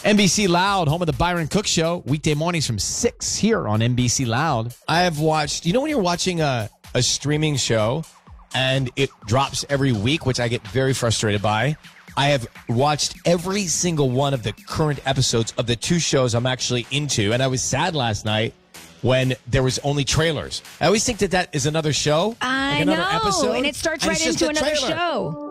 NBC Loud, home of the Byron Cook Show, weekday mornings from 6 here on NBC Loud. I have watched, when you're watching a streaming show and it drops every week, which I get very frustrated by, I have watched every single one of the current episodes of the two shows I'm actually into, and I was sad last night when there was only trailers. I always think that is another show. I another know, episode, and it starts and right it's just into a another trailer. show.